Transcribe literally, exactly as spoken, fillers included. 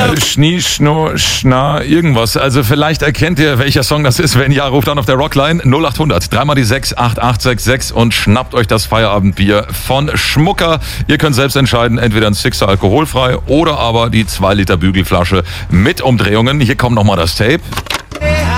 Äh, Schnie, Schno, Schna, irgendwas. Also vielleicht erkennt ihr, welcher Song das ist. Wenn ja, ruft an auf der Rockline null acht hundert, dreimal die sechs, acht acht sechs sechs und schnappt euch das Feierabendbier von Schmucker. Ihr könnt selbst entscheiden, entweder ein Sixer alkoholfrei oder aber die zwei Liter Bügelflasche mit Umdrehungen. Hier kommt nochmal das Tape.